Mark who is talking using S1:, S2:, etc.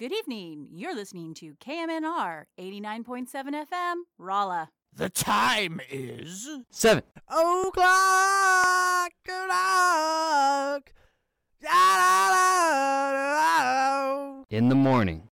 S1: Good evening. You're listening to KMNR 89.7 FM, Rolla.
S2: The time is
S3: 7
S2: o'clock.
S3: in the morning.